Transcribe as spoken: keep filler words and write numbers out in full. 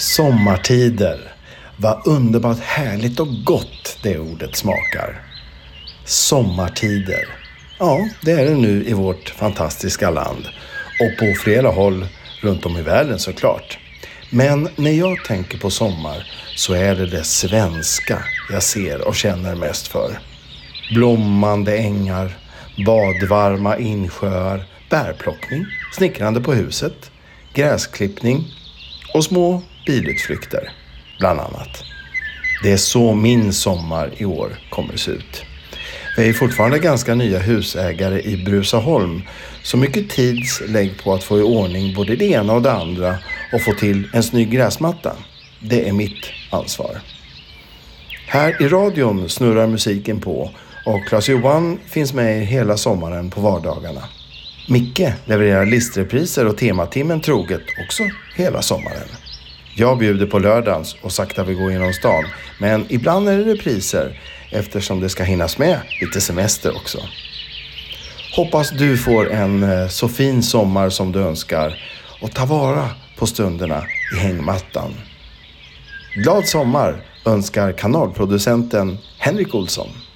Sommartider. Vad underbart härligt och gott det ordet smakar. Sommartider. Ja, det är det nu i vårt fantastiska land. Och på flera håll runt om i världen såklart. Men när jag tänker på sommar så är det det svenska jag ser och känner mest för. Blommande ängar, badvarma insjöar, bärplockning, snickrande på huset, gräsklippning och små bilutflykter, bland annat. Det är så min sommar i år kommer se ut. Vi är fortfarande ganska nya husägare i Bruzaholm, så mycket tid lägg på att få i ordning både det ena och det andra och få till en snygg gräsmatta. Det är mitt ansvar. Här i radion snurrar musiken på och Claes-Johan finns med hela sommaren på vardagarna. Micke levererar listrepriser och tematimmen troget också hela sommaren. Jag bjuder på lördagens och sakta vi går genom stan, men ibland är det repriser eftersom det ska hinnas med lite semester också. Hoppas du får en så fin sommar som du önskar och ta vara på stunderna i hängmattan. Glad sommar önskar kanalproducenten Henrik Olsson.